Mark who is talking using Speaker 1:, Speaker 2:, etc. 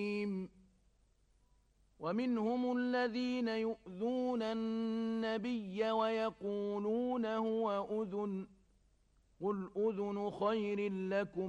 Speaker 1: ومنهم الذين يؤذون النبي ويقولون هو أذن قل أذن خير لكم